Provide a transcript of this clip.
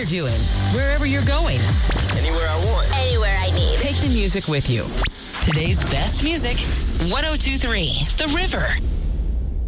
you're doing, wherever you're going. Anywhere I want. Anywhere I need. Take the music with you. Today's best music, 102.3 The River.